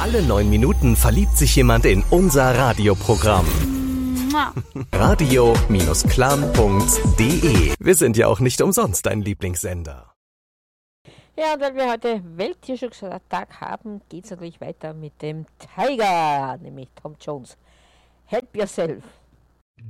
Alle 9 Minuten verliebt sich jemand in unser Radioprogramm. Radio-clan.de. Wir sind ja auch nicht umsonst dein Lieblingssender. Ja, und weil wir heute Welttierschutztag haben, geht es natürlich weiter mit dem Tiger, nämlich Tom Jones. Help yourself.